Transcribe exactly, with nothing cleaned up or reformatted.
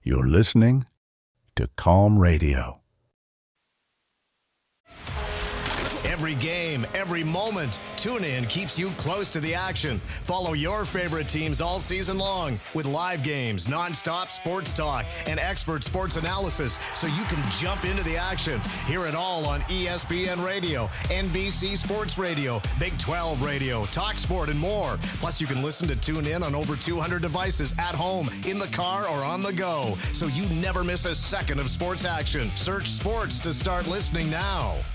You're listening to Calm Radio. Every game, every moment, TuneIn keeps you close to the action. Follow your favorite teams all season long with live games, nonstop sports talk, and expert sports analysis so you can jump into the action. Hear it all on E S P N Radio, N B C Sports Radio, Big twelve Radio, TalkSport, and more. Plus, you can listen to TuneIn on over two hundred devices at home, in the car, or on the go, so you never miss a second of sports action. Search sports to start listening now.